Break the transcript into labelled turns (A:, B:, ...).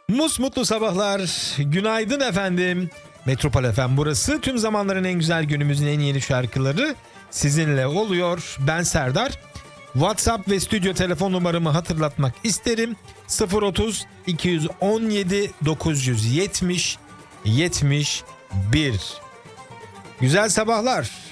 A: Mutlu sabahlar, günaydın efendim. Metropol FM burası. Tüm zamanların en güzel, günümüzün en yeni şarkıları sizinle oluyor. Ben Serdar. WhatsApp ve stüdyo telefon numaramı hatırlatmak isterim. 030 217 970 71. Güzel sabahlar.